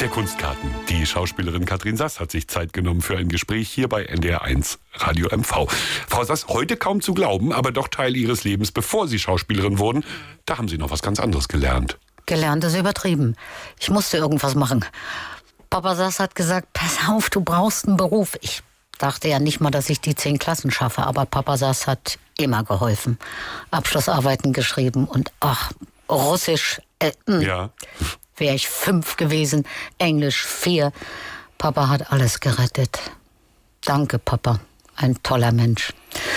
Der Kunstgarten. Die Schauspielerin Katrin Sass hat sich Zeit genommen für ein Gespräch hier bei NDR1 Radio MV. Frau Sass, heute kaum zu glauben, aber doch Teil Ihres Lebens, bevor Sie Schauspielerin wurden. Da haben Sie noch was ganz anderes gelernt. Gelernt ist übertrieben. Ich musste irgendwas machen. Papa Sass hat gesagt, pass auf, du brauchst einen Beruf. Ich dachte ja nicht mal, dass ich die 10 Klassen schaffe, aber Papa Sass hat immer geholfen. Abschlussarbeiten geschrieben und Russisch, Ja. wäre ich 5 gewesen, Englisch 4. Papa hat alles gerettet. Danke, Papa. Ein toller Mensch.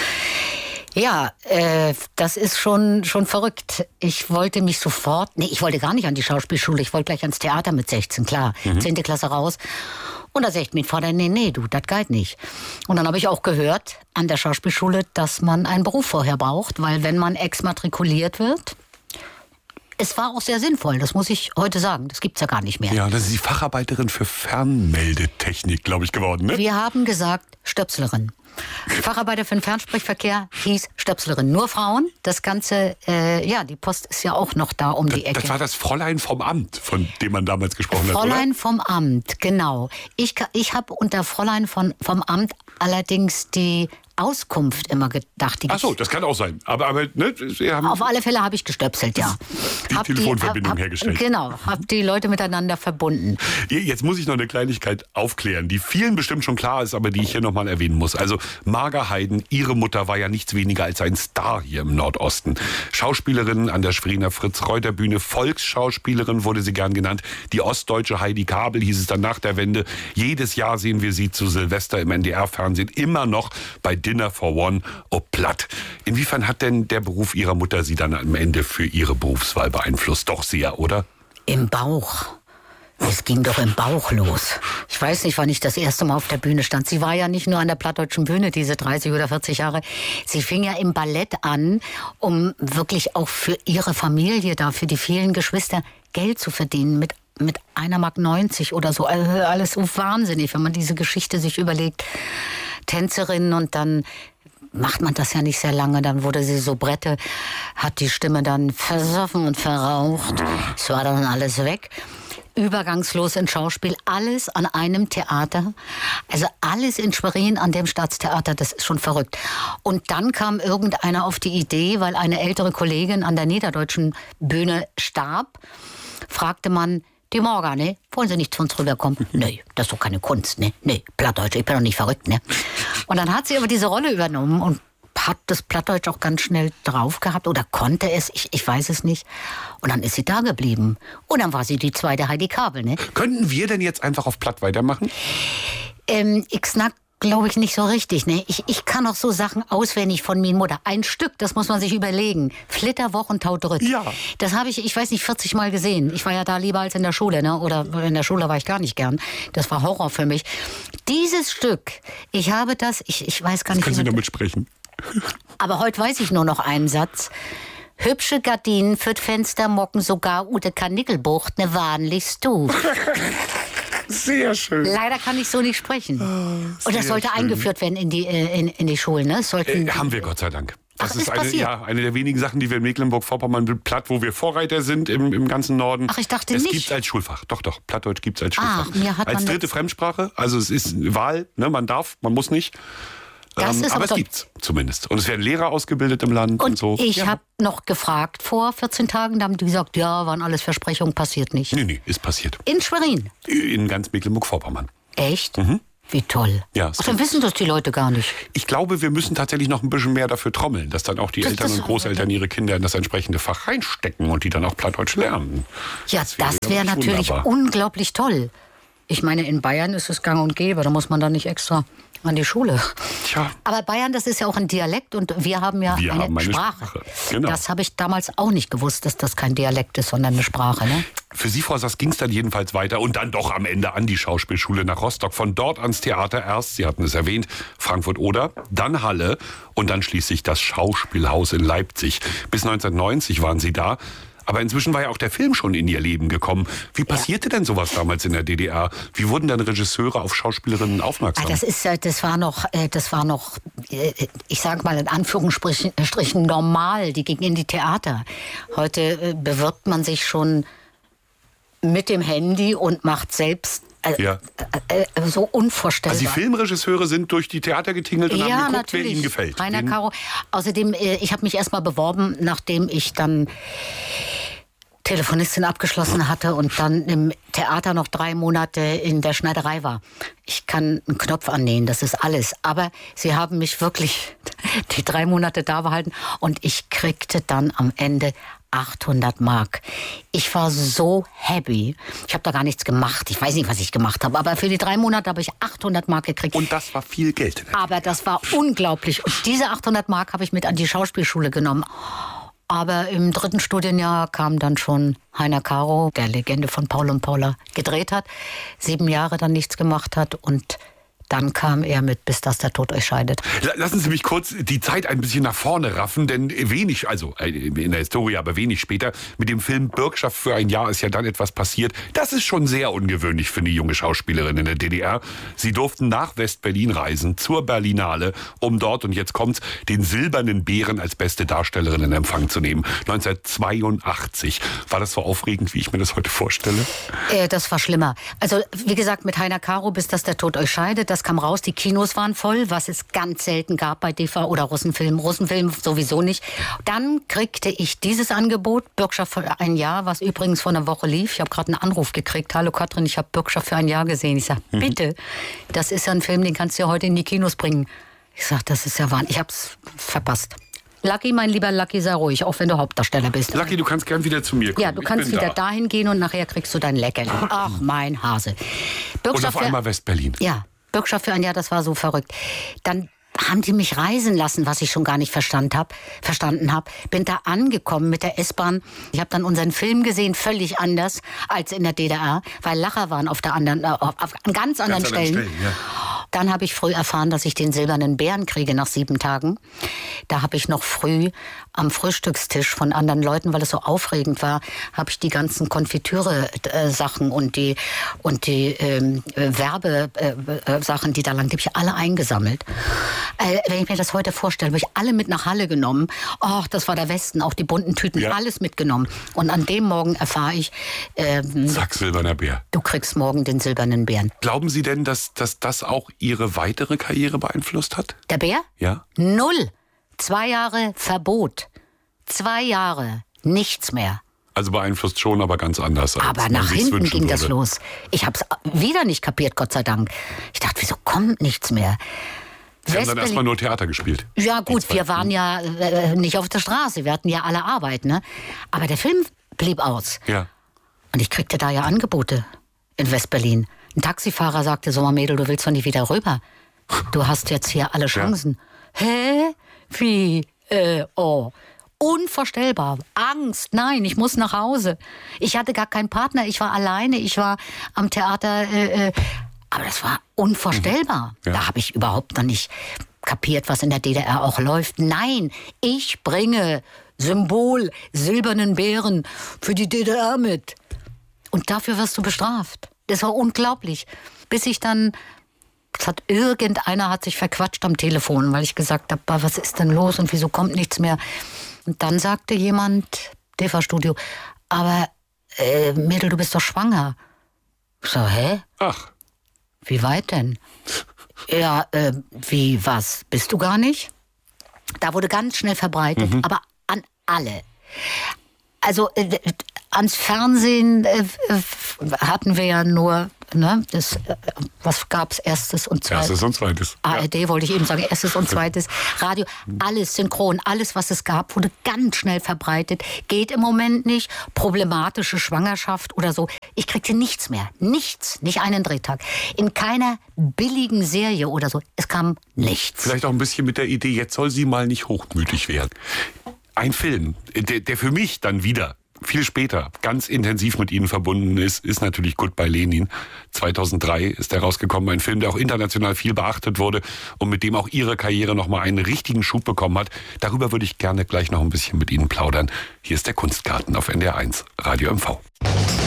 Ja, das ist schon verrückt. Ich wollte mich sofort, ich wollte gar nicht an die Schauspielschule, ich wollte gleich ans Theater mit 16, klar. 10. Klasse raus. Und da sagt mein Vater, nee, du, das geht nicht. Und dann habe ich auch gehört an der Schauspielschule, dass man einen Beruf vorher braucht, weil wenn man exmatrikuliert wird, es war auch sehr sinnvoll, das muss ich heute sagen. Das gibt's ja gar nicht mehr. Ja, das ist die Facharbeiterin für Fernmeldetechnik, glaube ich, geworden, ne? Wir haben gesagt, Stöpslerin. Facharbeiter für den Fernsprechverkehr hieß Stöpslerin. Nur Frauen. Das Ganze, die Post ist ja auch noch da um die Ecke. Das war das Fräulein vom Amt, von dem man damals gesprochen hat, Fräulein oder? vom Amt, genau. Ich habe unter Fräulein vom Amt allerdings die Auskunft immer gedacht. Ach so, das kann auch sein. Aber ne, Sie haben Auf alle Fälle habe ich gestöpselt, ja. die Telefonverbindung hergestellt. Genau, habe die Leute miteinander verbunden. Jetzt muss ich noch eine Kleinigkeit aufklären, die vielen bestimmt schon klar ist, aber die ich hier nochmal erwähnen muss. Also Marga Heiden, ihre Mutter war ja nichts weniger als ein Star hier im Nordosten. Schauspielerin an der Schweriner Fritz-Reuter-Bühne, Volksschauspielerin wurde sie gern genannt. Die ostdeutsche Heidi Kabel hieß es dann nach der Wende. Jedes Jahr sehen wir sie zu Silvester im NDR-Fernsehen, immer noch bei Dinner for One, platt. Inwiefern hat denn der Beruf Ihrer Mutter Sie dann am Ende für Ihre Berufswahl beeinflusst? Doch sehr, oder? Im Bauch. Es ging doch im Bauch los. Ich weiß nicht, wann ich das erste Mal auf der Bühne stand. Sie war ja nicht nur an der Plattdeutschen Bühne, diese 30 oder 40 Jahre. Sie fing ja im Ballett an, um wirklich auch für ihre Familie da, für die vielen Geschwister Geld zu verdienen mit 1,90 Mark oder so. Also alles so wahnsinnig, wenn man diese Geschichte sich überlegt. Tänzerin und dann macht man das ja nicht sehr lange, dann wurde sie Soubrette, hat die Stimme dann versoffen und verraucht. Es war dann alles weg. Übergangslos in Schauspiel, alles an einem Theater, also alles in Schwerin an dem Staatstheater, das ist schon verrückt. Und dann kam irgendeiner auf die Idee, weil eine ältere Kollegin an der Niederdeutschen Bühne starb, fragte man, die Morga, ne? Wollen Sie nicht zu uns rüberkommen? Nee, das ist doch keine Kunst, ne? Nee, Plattdeutsch, ich bin doch nicht verrückt, ne? Und dann hat sie aber diese Rolle übernommen und hat das Plattdeutsch auch ganz schnell drauf gehabt oder konnte es, ich weiß es nicht. Und dann ist sie da geblieben. Und dann war sie die zweite Heidi Kabel, ne? Könnten wir denn jetzt einfach auf Platt weitermachen? Ich snack, glaube ich, nicht so richtig, ne? Ich kann auch so Sachen auswendig von mir Mutter. Ein Stück, das muss man sich überlegen. Flitterwochentau drück. Ja. Das habe ich weiß nicht, 40 Mal gesehen. Ich war ja da lieber als in der Schule, ne? Oder in der Schule war ich gar nicht gern. Das war Horror für mich. Dieses Stück, ich habe das, ich weiß gar nicht. Können Sie damit sprechen? Aber heute weiß ich nur noch einen Satz. Hübsche Gardinen für Fenster mocken sogar Ute Karnickelbucht, ne wahnlichst du. Sehr schön. Leider kann ich so nicht sprechen. Und das sollte eingeführt werden in die Schulen, ne? Haben wir, Gott sei Dank. Das ist passiert? eine der wenigen Sachen, die wir in Mecklenburg-Vorpommern Platt, wo wir Vorreiter sind im ganzen Norden. Ach, ich dachte es nicht. Es gibt es als Schulfach. Doch, Plattdeutsch gibt es als Schulfach. Mir hat als man dritte Fremdsprache. Also es ist Wahl, ne? Man darf, man muss nicht. Das ist aber es gibt's zumindest. Und es werden Lehrer ausgebildet im Land und so. Ich habe noch gefragt vor 14 Tagen, da haben die gesagt, ja, waren alles Versprechungen, passiert nicht. Nee, ist passiert. In Schwerin? In ganz Mecklenburg-Vorpommern. Echt? Wie toll. Ja, Ach, dann wissen das die Leute gar nicht. Ich glaube, wir müssen tatsächlich noch ein bisschen mehr dafür trommeln, dass dann auch die Eltern und Großeltern ihre Kinder in das entsprechende Fach reinstecken und die dann auch Plattdeutsch lernen. Ja, das wäre natürlich wunderbar. Unglaublich toll. Ich meine, in Bayern ist es gang und gäbe, da muss man dann nicht extra an die Schule. Tja. Aber Bayern, das ist ja auch ein Dialekt und wir haben ja eine Sprache. Genau. Das habe ich damals auch nicht gewusst, dass das kein Dialekt ist, sondern eine Sprache. Ne? Für Sie, Frau Sass, ging es dann jedenfalls weiter und dann doch am Ende an die Schauspielschule nach Rostock. Von dort ans Theater erst, Sie hatten es erwähnt, Frankfurt-Oder, dann Halle und dann schließlich das Schauspielhaus in Leipzig. Bis 1990 waren Sie da. Aber inzwischen war ja auch der Film schon in Ihr Leben gekommen. Wie passierte denn sowas damals in der DDR? Wie wurden dann Regisseure auf Schauspielerinnen aufmerksam? Das war noch, ich sag mal in Anführungsstrichen normal. Die gingen in die Theater. Heute bewirbt man sich schon mit dem Handy und macht selbst so unvorstellbar. Also die Filmregisseure sind durch die Theater getingelt und haben geguckt, wer ihnen gefällt. Rainer Caro. Außerdem, ich habe mich erstmal beworben, nachdem ich dann Telefonistin abgeschlossen hatte und dann im Theater noch 3 Monate in der Schneiderei war. Ich kann einen Knopf annähen, das ist alles. Aber sie haben mich wirklich die 3 Monate da behalten und ich kriegte dann am Ende 800 Mark. Ich war so happy. Ich habe da gar nichts gemacht. Ich weiß nicht, was ich gemacht habe. Aber für die 3 Monate habe ich 800 Mark gekriegt. Und das war viel Geld. Aber das war unglaublich. Und diese 800 Mark habe ich mit an die Schauspielschule genommen. Aber im 3. Studienjahr kam dann schon Rainer Caro, der Legende von Paul und Paula, gedreht hat. 7 Jahre dann nichts gemacht hat und dann kam er mit Bis dass der Tod euch scheidet. Lassen Sie mich kurz die Zeit ein bisschen nach vorne raffen, denn wenig, also in der Historie, aber wenig später, mit dem Film Bürgschaft für ein Jahr ist ja dann etwas passiert. Das ist schon sehr ungewöhnlich für eine junge Schauspielerin in der DDR. Sie durften nach West-Berlin reisen, zur Berlinale, um dort, und jetzt kommt's, den Silbernen Bären als beste Darstellerin in Empfang zu nehmen. 1982. War das so aufregend, wie ich mir das heute vorstelle? Das war schlimmer. Also, wie gesagt, mit Rainer Caro, Bis dass der Tod euch scheidet, das kam raus, die Kinos waren voll, was es ganz selten gab bei DV oder Russenfilm. Russenfilm sowieso nicht. Dann kriegte ich dieses Angebot, Bürgschaft für ein Jahr, was übrigens vor einer Woche lief. Ich habe gerade einen Anruf gekriegt. Hallo Katrin, ich habe Bürgschaft für ein Jahr gesehen. Ich sage, bitte, das ist ja ein Film, den kannst du ja heute in die Kinos bringen. Ich sage, das ist ja Wahnsinn. Ich habe es verpasst. Lucky, mein lieber Lucky, sei ruhig, auch wenn du Hauptdarsteller bist. Lucky, du kannst gern wieder zu mir kommen. Ja, du kannst wieder dahin gehen und nachher kriegst du dein Leckerli. Ach, mein Hase. Und auf einmal West-Berlin. Ja. Bürgschaft für ein Jahr, das war so verrückt. Dann haben die mich reisen lassen, was ich schon gar nicht verstanden habe. Bin da angekommen mit der S-Bahn. Ich habe dann unseren Film gesehen, völlig anders als in der DDR, weil Lacher waren auf ganz anderen Stellen. Ja. Dann habe ich früh erfahren, dass ich den Silbernen Bären kriege nach 7 Tagen. Da habe ich noch früh am Frühstückstisch von anderen Leuten, weil es so aufregend war, habe ich die ganzen Konfitüre-Sachen und die Werbesachen, die da lang, die habe ich alle eingesammelt. Wenn ich mir das heute vorstelle, habe ich alle mit nach Halle genommen. Oh, das war der Westen, auch die bunten Tüten, alles mitgenommen. Und an dem Morgen erfahre ich, Zack, Silberner Bär. Du kriegst morgen den Silbernen Bären. Glauben Sie denn, dass das auch Ihre weitere Karriere beeinflusst hat? Der Bär? Ja. 0. 2 Jahre Verbot. 2 Jahre. Nichts mehr. Also beeinflusst schon, aber ganz anders. Aber nach hinten ging das los. Ich habe es wieder nicht kapiert, Gott sei Dank. Ich dachte, wieso kommt nichts mehr? Sie haben dann erstmal nur Theater gespielt. Ja gut, wir waren ja nicht auf der Straße. Wir hatten ja alle Arbeit, ne? Aber der Film blieb aus. Ja. Und ich kriegte da ja Angebote in West-Berlin. Ein Taxifahrer sagte, so, Mädel, du willst doch nicht wieder rüber. Du hast jetzt hier alle Chancen. Ja. Hä? Wie? Oh. Unvorstellbar. Angst. Nein, ich muss nach Hause. Ich hatte gar keinen Partner. Ich war alleine. Ich war am Theater. Aber das war unvorstellbar. Ja. Da habe ich überhaupt noch nicht kapiert, was in der DDR auch läuft. Nein, ich bringe Symbol Silbernen Bären für die DDR mit. Und dafür wirst du bestraft. Das war unglaublich. Bis ich dann, irgendeiner hat sich verquatscht am Telefon, weil ich gesagt habe, was ist denn los und wieso kommt nichts mehr? Und dann sagte jemand, TV-Studio, aber Mädel, du bist doch schwanger. Ich so, hä? Ach. Wie weit denn? Ja, wie, was? Bist du gar nicht? Da wurde ganz schnell verbreitet, aber an alle. Also ans Fernsehen hatten wir ja nur, ne, was gab's? Erstes und Zweites. Erstes und Zweites. ARD wollte ich eben sagen, Erstes und Zweites. Radio, alles synchron, alles, was es gab, wurde ganz schnell verbreitet. Geht im Moment nicht. Problematische Schwangerschaft oder so. Ich kriegte nichts mehr. Nichts. Nicht einen Drehtag. In keiner billigen Serie oder so. Es kam nichts. Vielleicht auch ein bisschen mit der Idee, jetzt soll sie mal nicht hochmütig werden. Ein Film, der für mich dann wieder viel später ganz intensiv mit Ihnen verbunden ist natürlich Goodbye Lenin. 2003 ist er rausgekommen, ein Film, der auch international viel beachtet wurde und mit dem auch Ihre Karriere nochmal einen richtigen Schub bekommen hat. Darüber würde ich gerne gleich noch ein bisschen mit Ihnen plaudern. Hier ist der Kunstgarten auf NDR 1, Radio MV.